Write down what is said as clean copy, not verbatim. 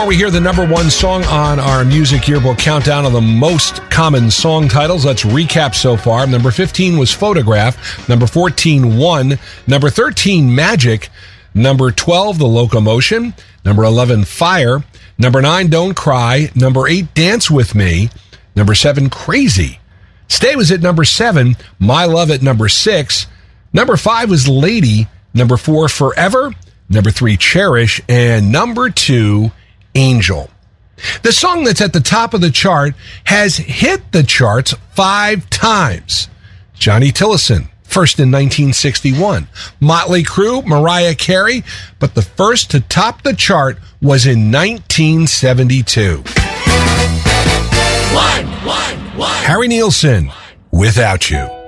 We hear the number one song on our Music Yearbook countdown of the most common song titles. Let's recap so far. Number 15 was Photograph. Number 14, One. Number 13, Magic. Number 12, The Locomotion. Number 11, Fire. Number 9, Don't Cry. Number 8, Dance With Me. Number 7, Crazy. Stay was at number 7. My Love at number 6. Number 5 was Lady. Number 4, Forever. Number 3, Cherish. And number 2, Angel. The song that's at the top of the chart has hit the charts 5 times. Johnny Tillotson, first in 1961. Motley Crue, Mariah Carey, but the first to top the chart was in 1972. Harry Nilsson, Without You.